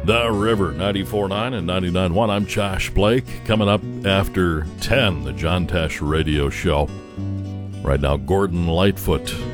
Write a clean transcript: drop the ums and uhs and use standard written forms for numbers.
The River, 94.9 and 99.1. I'm Josh Blake. Coming up after 10, the John Tesh Radio Show. Right now, Gordon Lightfoot